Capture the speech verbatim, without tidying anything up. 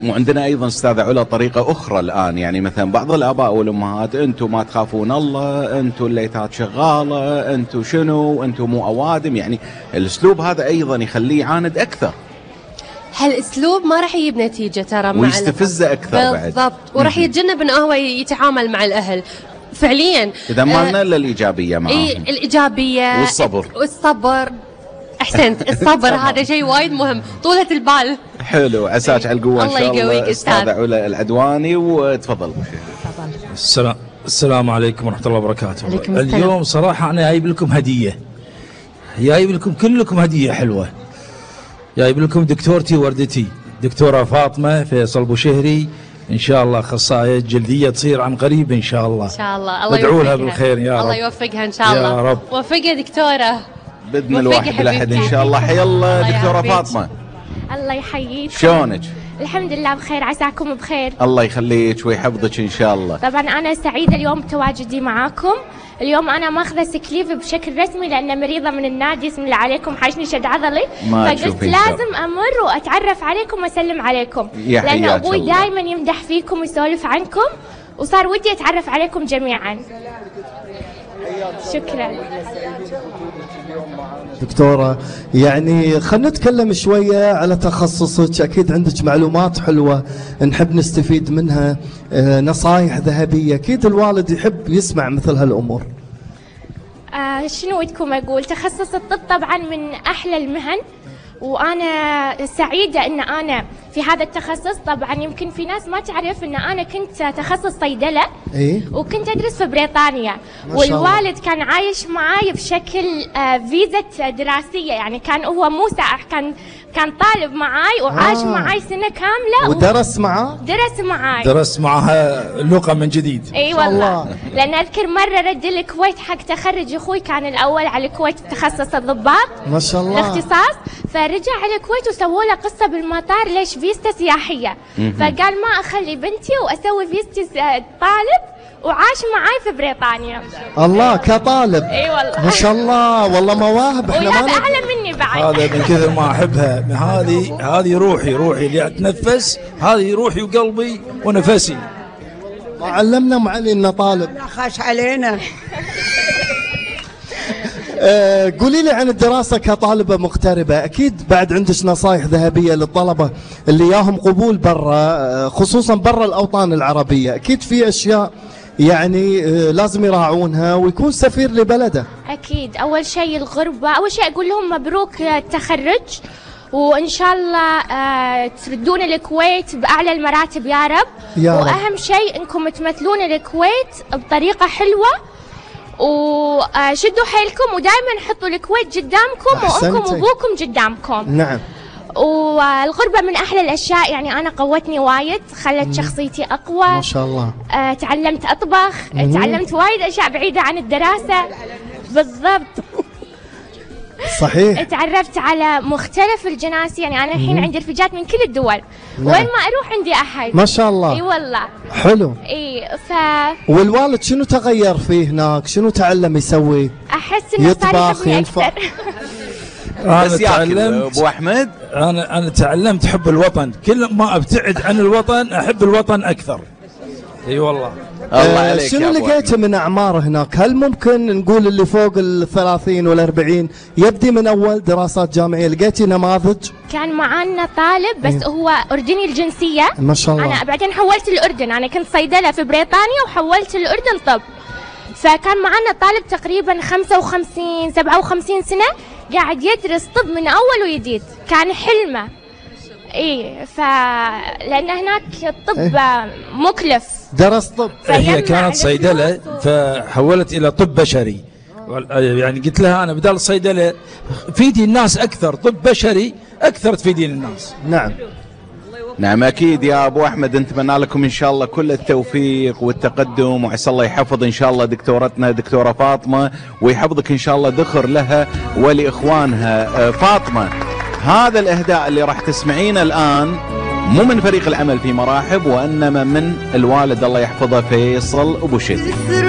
وعندنا ايضا استاذه علا طريقه اخرى الان، يعني مثلا بعض الاباء والامهات انتم ما تخافون الله، انتم الليتات شغاله، انتم شنو، انتم مو اوادم، يعني الاسلوب هذا ايضا يخليه يعاند اكثر. هالاسلوب ما راح يجيب نتيجه ترى، مع ويستفزه اكثر بعد بالضبط، وراح يتجنب انه هو يتعامل مع الاهل فعليا. اذا ما لنا الا الايجابيه معاهم. اي الايجابيه والصبر والصبر احسنت. الصبر هذا شيء وايد مهم، طولة البال. حلو، عساك على القوه ان شاء الله. الله يقويك استاذ علا العدواني، وتفضل. السلام السلام عليكم ورحمه الله وبركاته. عليكم السلام. اليوم صراحه انا جايب لكم هديه، جايب لكم كلكم هديه حلوه. جايب لكم دكتورتي وردتي دكتوره فاطمه فيصل بوشهري، ان شاء الله اخصائيه جلديه تصير عن قريب ان شاء الله. ان شاء الله الله ادعوا لها يوفقها بالخير يا رب. الله يوفقها ان شاء الله يا رب. وفقها دكتوره باذن الواحد الاحد ان شاء الله. حيا الله دكتوره فاطمه. الله يحييك. شلونك؟ الحمد لله بخير، عساكم بخير. الله يخليك ويحفظك ان شاء الله. طبعا انا سعيده اليوم بتواجدي معاكم. اليوم انا ماخذه سكليف بشكل رسمي لان مريضه من النادي، اسم الله عليكم حاشني شد عضلي، فقلت لازم امر واتعرف عليكم واسلم عليكم، لان ابوي دائما يمدح فيكم ويسولف عنكم، وصار ودي اتعرف عليكم جميعا. شكرا دكتورة. يعني خلنا نتكلم شوية على تخصصك، أكيد عندك معلومات حلوة نحب نستفيد منها، نصايح ذهبية، أكيد الوالد يحب يسمع مثل هالأمور. آه شنو ودكم أقول؟ تخصص الطب طبعا من أحلى المهن، وأنا سعيدة أن أنا في هذا التخصص. طبعا يمكن في ناس ما تعرف أن أنا كنت تخصص صيدلة، إيه؟ وكنت أدرس في بريطانيا، والوالد كان عايش معاي بشكل آه فيزا دراسية، يعني كان هو مو سائح، كان كان طالب معاي وعاش آه. معاي سنة كاملة ودرس معاه؟ درس معاي درس معها اللغة من جديد. اي والله، لأن أذكر مرة رد الكويت حق تخرج أخوي، كان الأول على الكويت تخصص الضباط ما شاء الله الاختصاص، فرجع على الكويت وسووا له قصة بالمطار ليش فيزا سياحية، فقال ما أخلي بنتي وأسوي فيزا طالب، وعاش معاي في بريطانيا. الله كطالب. اي والله ما شاء الله، والله مواهب. احنا ويا اعلى مني بعد. هذا من كثر ما احبها، هذه هذه روحي روحي اللي اتنفس، هذه روحي وقلبي ونفسي. ما علمنا معلي انه طالب. خاش علينا. آه قولي لي عن الدراسة كطالبة مغتربة، أكيد بعد عندك نصائح ذهبية للطلبة اللي ياهم قبول برا، خصوصا برا الأوطان العربية، أكيد في أشياء يعني آه لازم يراعونها ويكون سفير لبلده. أكيد. أول شيء الغربة، أول شيء أقول لهم مبروك التخرج، وإن شاء الله آه تردون الكويت بأعلى المراتب يا رب، يا رب. وأهم شيء أنكم تمثلون الكويت بطريقة حلوة، وشدوا حيلكم ودائما حطوا الكويت قدامكم وامكم وابوكم قدامكم. نعم. والغربة من احلى الاشياء، يعني انا قوتني وايد، خلت شخصيتي اقوى ما شاء الله. آه، تعلمت اطبخ، مم. تعلمت وايد اشياء بعيدة عن الدراسة. بالضبط. صحيح. تعرفت على مختلف الجناس، يعني انا الحين عندي رفيجات من كل الدول. نعم. وين ما اروح عندي احد. ما شاء الله. اي والله. حلو. اي ف والوالد شنو تغير فيه هناك؟ شنو تعلم يسوي؟ احس انه صار يحبني اكثر. انا تعلمت ابو احمد، انا انا تعلمت حب الوطن، كل ما ابتعد عن الوطن احب الوطن اكثر. اي والله. الله عليك. شنو لقيته من اعمار هناك؟ هل ممكن نقول اللي فوق الثلاثين والأربعين يبدي من اول دراسات جامعيه؟ لقيتي نماذج؟ كان معانا طالب بس هو اردني الجنسيه. ما شاء الله. انا بعدين حولت الاردن، انا كنت صيدله في بريطانيا وحولت الاردن طب، فكان معانا طالب تقريبا خمسة وخمسين سبعة وخمسين سنه قاعد يدرس طب من اول وجديد، كان حلمه. اي ف لان هناك الطب إيه؟ مكلف. درس طب. هي كانت صيدله فحولت الى طب بشري، يعني قلت لها انا بدال الصيدله فيدي الناس اكثر، طب بشري اكثر تفيدين الناس. نعم. نعم اكيد يا ابو احمد، نتمنى لكم ان شاء الله كل التوفيق والتقدم، وعسى الله يحفظ ان شاء الله دكتورتنا دكتوره فاطمه، ويحفظك ان شاء الله ذخر لها ولاخوانها. فاطمه، هذا الاهداء اللي راح تسمعينه الان مو من فريق العمل في مراحب، وانما من الوالد الله يحفظه فيصل ابو شهري.